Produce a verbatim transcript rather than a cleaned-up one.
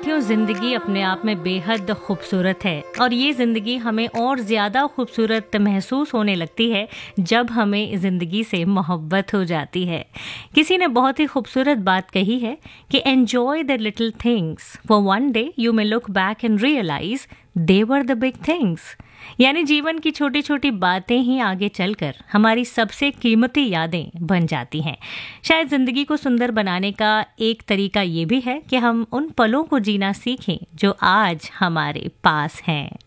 साथियों, ज़िंदगी अपने आप में बेहद खूबसूरत है और ये ज़िंदगी हमें और ज़्यादा खूबसूरत महसूस होने लगती है जब हमें ज़िंदगी से मोहब्बत हो जाती है। किसी ने बहुत ही खूबसूरत बात कही है कि enjoy the little things for one day you may look back and realise they were the big things. यानी जीवन की छोटी छोटी बातें ही आगे चलकर हमारी सबसे कीमती यादें बन जाती हैं। शायद ज़िंदगी को सुंदर बनाने का एक तरीका ये भी है कि हम उन पलों को जीना सीखें जो आज हमारे पास हैं।